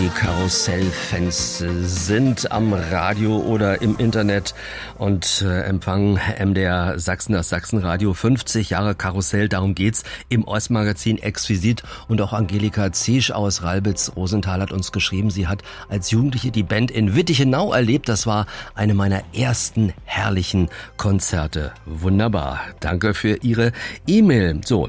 Die Karussellfans sind am Radio oder im Internet und empfangen MDR Sachsen, das Sachsenradio. 50 Jahre Karussell, darum geht's im Ostmagazin exquisit. Und auch Angelika Ziesch aus Ralbitz-Rosenthal hat uns geschrieben, sie hat als Jugendliche die Band in Wittichenau erlebt. Das war eine meiner ersten herrlichen Konzerte. Wunderbar. Danke für Ihre E-Mail. So,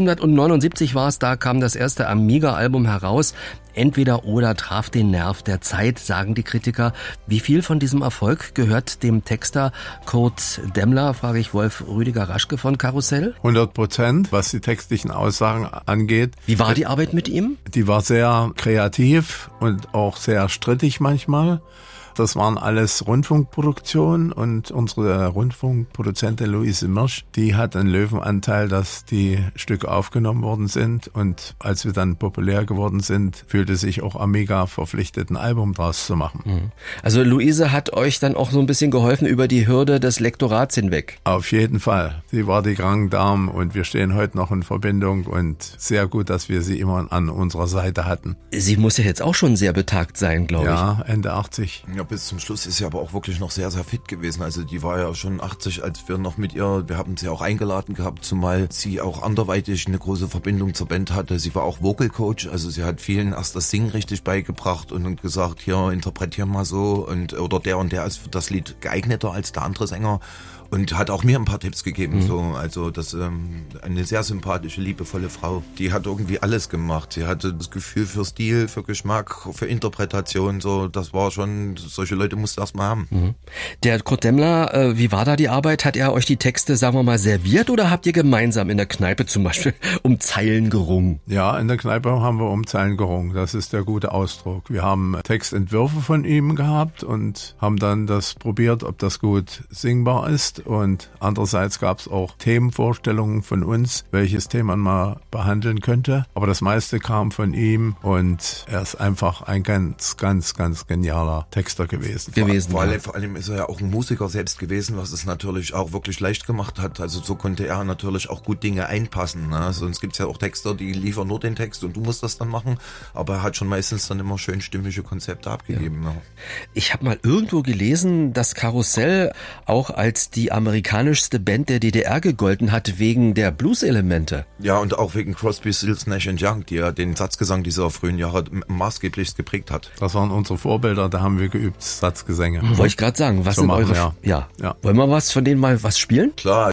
1979 war es, da kam das erste Amiga-Album heraus. Entweder oder traf den Nerv der Zeit, sagen die Kritiker. Wie viel von diesem Erfolg gehört dem Texter Kurt Demmler, frage ich Wolf Rüdiger Raschke von Karussell? 100%, was die textlichen Aussagen angeht. Wie war die Arbeit mit ihm? Die war sehr kreativ und auch sehr strittig manchmal. Das waren alles Rundfunkproduktionen und unsere Rundfunkproduzentin Luise Mirsch, die hat einen Löwenanteil, dass die Stücke aufgenommen worden sind. Und als wir dann populär geworden sind, fühlte sich auch Amiga verpflichtet, ein Album draus zu machen. Also Luise hat euch dann auch so ein bisschen geholfen über die Hürde des Lektorats hinweg? Auf jeden Fall. Sie war die Grande Dame und wir stehen heute noch in Verbindung und sehr gut, dass wir sie immer an unserer Seite hatten. Sie muss ja jetzt auch schon sehr betagt sein, glaube ich. Ja, Ende 80. Ja, bis zum Schluss ist sie aber auch wirklich noch sehr, sehr fit gewesen. Also die war ja schon 80, als wir noch mit ihr, wir haben sie auch eingeladen gehabt, zumal sie auch anderweitig eine große Verbindung zur Band hatte. Sie war auch Vocal Coach, also sie hat vielen erst das Singen richtig beigebracht und gesagt, hier interpretier mal so oder der und der ist für das Lied geeigneter als der andere Sänger. Und hat auch mir ein paar Tipps gegeben. So, also das eine sehr sympathische, liebevolle Frau. Die hat irgendwie alles gemacht. Sie hatte das Gefühl für Stil, für Geschmack, für Interpretation. So, das war schon, solche Leute musst du erst mal haben. Der Kurt Demmler, wie war da die Arbeit? Hat er euch die Texte, sagen wir mal, serviert oder habt ihr gemeinsam in der Kneipe zum Beispiel um Zeilen gerungen? Ja, in der Kneipe haben wir um Zeilen gerungen. Das ist der gute Ausdruck. Wir haben Textentwürfe von ihm gehabt und haben dann das probiert, ob das gut singbar ist. Und andererseits gab es auch Themenvorstellungen von uns, welches Thema man mal behandeln könnte. Aber das meiste kam von ihm und er ist einfach ein ganz, ganz, ganz genialer Texter gewesen. Vor allem ist er ja auch ein Musiker selbst gewesen, was es natürlich auch wirklich leicht gemacht hat. Also so konnte er natürlich auch gut Dinge einpassen. Ne? Sonst gibt es ja auch Texter, die liefern nur den Text und du musst das dann machen. Aber er hat schon meistens dann immer schön stimmige Konzepte abgegeben. Ja. Ich habe mal irgendwo gelesen, dass Karussell auch als die amerikanischste Band der DDR gegolten hat wegen der Blues-Elemente. Ja, und auch wegen Crosby, Stills, Nash & Young, die ja den Satzgesang dieser frühen Jahre maßgeblich geprägt hat. Das waren unsere Vorbilder, da haben wir geübt, Satzgesänge. Wollte ich gerade sagen, was so sind eure... Ja. Wollen wir was von denen mal was spielen? Klar.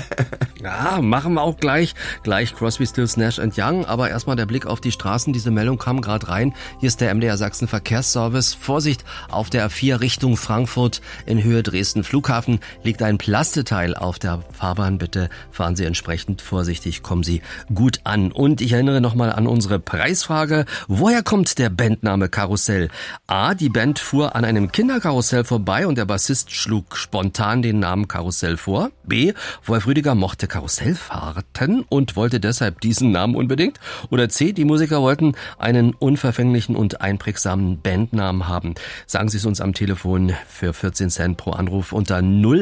Ja, machen wir auch gleich. Gleich Crosby, Stills, Nash & Young, aber erstmal der Blick auf die Straßen. Diese Meldung kam gerade rein. Hier ist der MDR Sachsen Verkehrsservice. Vorsicht, auf der A4 Richtung Frankfurt in Höhe Dresden Flughafen liegt ein Plasteteil auf der Fahrbahn. Bitte fahren Sie entsprechend vorsichtig, kommen Sie gut an. Und ich erinnere nochmal an unsere Preisfrage. Woher kommt der Bandname Karussell? A, die Band fuhr an einem Kinderkarussell vorbei und der Bassist schlug spontan den Namen Karussell vor. B, Wolf Rüdiger mochte Karussellfahrten und wollte deshalb diesen Namen unbedingt. Oder C, die Musiker wollten einen unverfänglichen und einprägsamen Bandnamen haben. Sagen Sie es uns am Telefon für 14 Cent pro Anruf unter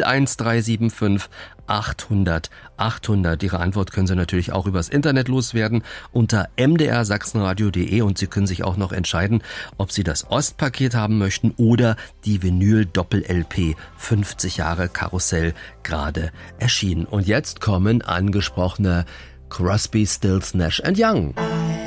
01375 800 800. Ihre Antwort können Sie natürlich auch übers Internet loswerden unter mdrsachsenradio.de und Sie können sich auch noch entscheiden, ob Sie das Ostpaket haben möchten oder die Vinyl-Doppel-LP 50 Jahre Karussell gerade erschienen. Und jetzt kommen angesprochene Crosby, Stills, Nash & Young.